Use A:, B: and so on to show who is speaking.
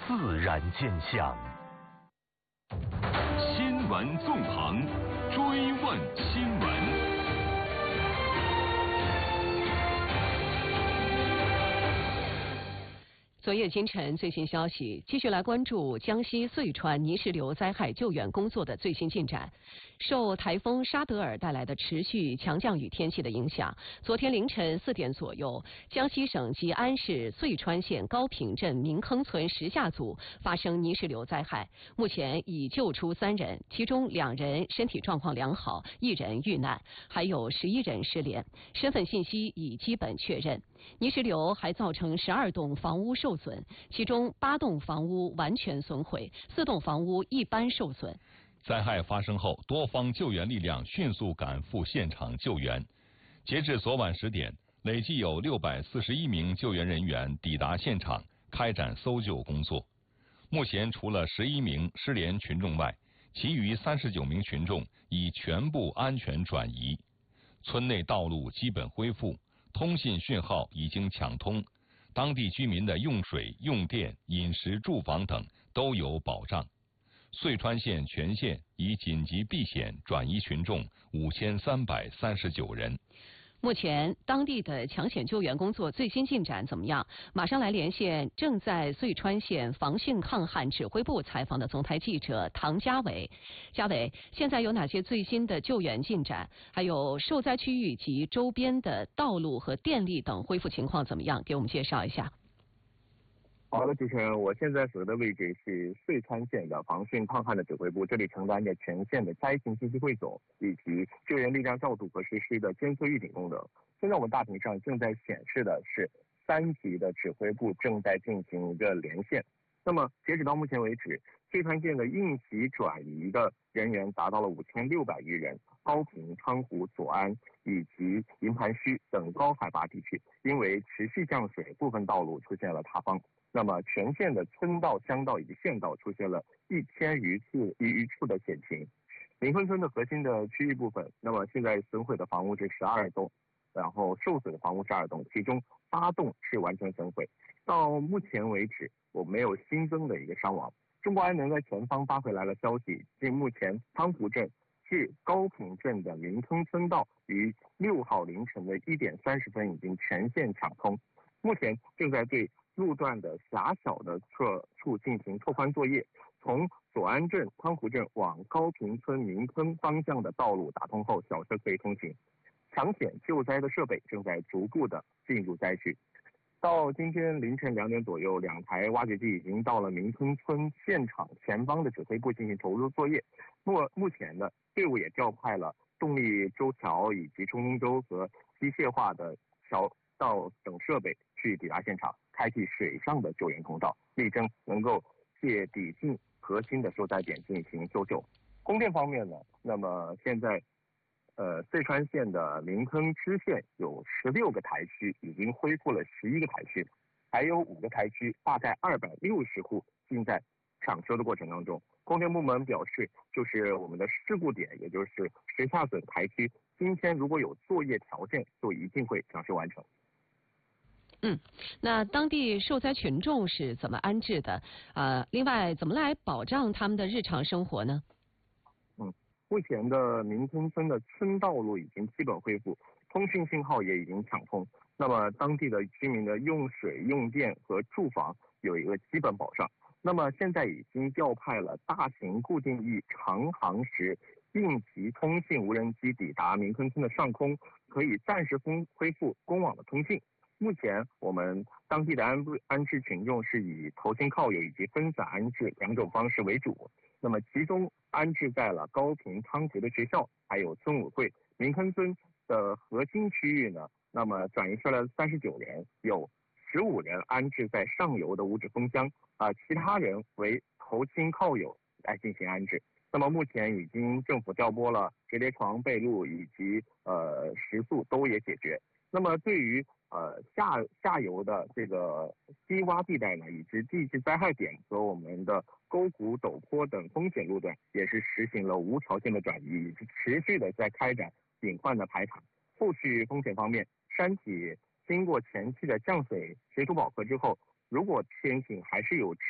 A: 自然现象。
B: 新闻纵横，追问新闻。
C: 昨夜今晨最新消息，继续来关注江西遂川泥石流灾害救援工作的最新进展。受台风沙德尔带来的持续强降雨天气的影响，昨天凌晨4点左右，江西省吉安市遂川县高坪镇明坑村10下组发生泥石流灾害，目前已救出3人，其中2人身体状况良好，1人遇难，还有11人失联，身份信息已基本确认。泥石流还造成12栋房屋受损，其中8栋房屋完全损毁，4栋房屋一般受损。
D: 灾害发生后，多方救援力量迅速赶赴现场救援。截至昨晚10点，累计有641名救援人员抵达现场，开展搜救工作。目前除了11名失联群众外，其余39名群众已全部安全转移。村内道路基本恢复，通信讯号已经抢通，当地居民的用水、用电、饮食、住房等都有保障。遂川县全县已紧急避险转移群众5339人。
C: 目前当地的抢险救援工作最新进展怎么样？马上来连线正在遂川县防汛抗旱指挥部采访的总台记者唐家伟。家伟，现在有哪些最新的救援进展？还有受灾区域及周边的道路和电力等恢复情况怎么样？给我们介绍一下。
E: 好的，主持人，我现在所在的位置是遂川县的防汛抗旱的指挥部，这里承担着全县的灾情信息汇总以及救援力量调度和实施的监测预警功能。现在我们大屏上正在显示的是3级的指挥部正在进行一个连线。那么截止到目前为止，遂川县的应急转移的人员达到了5600余人，高坪、昌湖、左安以及营盘区等高海拔地区因为持续降水，部分道路出现了塌方。那么全县的村道、乡道以及县道出现了1000余处的险情。明坑村的核心的区域部分，那么现在损毁的房屋是12栋，然后受损的房屋12栋，其中8栋是完全损毁。到目前为止，我没有新增的一个伤亡。中国安能在前方发回来了消息，至目前昌湖镇至高坪镇的明坑村道于6号凌晨的1点30分已经全线抢通，目前正在对路段的狭小的处进行拓宽作业，从左安镇、昌湖镇往高坪村明坑方向的道路打通后，小车可以通行。抢险救灾的设备正在逐步的进入灾区。到今天凌晨2点左右，2台挖掘机已经到了明坑村现场前方的指挥部进行投入作业。目前呢，队伍也调派了动力舟桥以及冲锋舟和机械化的桥道等设备去抵达现场，开启水上的救援通道，力争能够借抵近核心的受灾点进行搜救。供电方面呢，那么现在遂川县的明坑支线有16个台区已经恢复了11个台区，还有5个台区大概260户正在抢修的过程当中。供电部门表示，就是我们的事故点，也就是10下损台区，今天如果有作业条件，就一定会抢修完成。
C: 那当地受灾群众是怎么安置的？另外怎么来保障他们的日常生活呢？
E: 目前的明坑村的村道路已经基本恢复，通讯信号也已经抢通。那么当地的居民的用水、用电和住房有一个基本保障。那么现在已经调派了大型固定翼长航时应急通信无人机抵达明坑村的上空，可以暂时恢复公网的通信。目前我们当地的安置群众是以投亲靠友以及分散安置2种方式为主。那么其中安置在了高坪、昌湖的学校，还有村委会。明坑村的核心区域呢，那么转移出来了39人，有15人安置在上游的五指峰乡，其他人为投亲靠友来进行安置。那么目前已经政府调拨了折叠床、被褥以及食宿都也解决。那么对于下游的这个低洼地带呢，以及地质灾害点和我们的沟谷、陡坡等风险路段，也是实行了无条件的转移，以及持续的在开展隐患的排查。后续风险方面，山体经过前期的降水、水土饱和之后，如果天气还是有